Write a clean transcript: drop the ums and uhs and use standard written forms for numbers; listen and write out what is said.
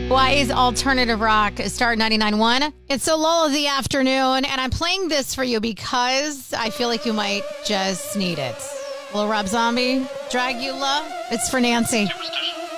Wise Alternative Rock, Star 99.1. It's a lull of the afternoon, and I'm playing this for you because I feel like you might just need it. Little Rob Zombie, Dragula. It's for Nancy. Superstition.